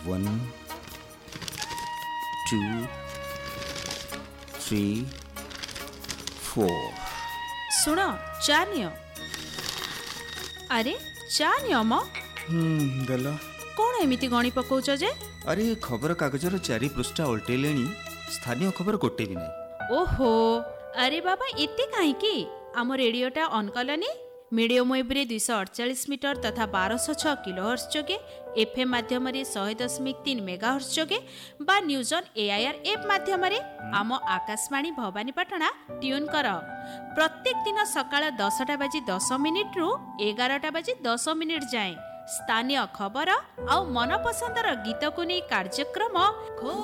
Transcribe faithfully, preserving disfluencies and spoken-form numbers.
One two three four शुण चा neo. अरे चा नियो म हम्म देल कौन एमिति गणी पकाउछ जे? अरे खबर कागजर चारि पृष्ठा उल्टेले स्थानीय खबर गोटे भी नहीं। ओहो अरे बाबा एते काहे की आम रेडियोटा ऑन कलनी मीडियम वेब रे दुईश अड़चाश मीटर तथा बारश छः किलो हर्स जोगे एफएम माध्यम सौ दशमिक तीन मेगा हर्स जोगे बा न्यूज ऑन एआईआर एप माध्यम आम आकाशवाणी भवानीपाटना ट्यून कर। प्रत्येक दिन सकाळ दसटा बाजी दस मिनिट रु एगारटा बाजी दस मिनिट जाए स्थानीय खबर आउ मनपसंदर गीत को नहीं कार्यक्रम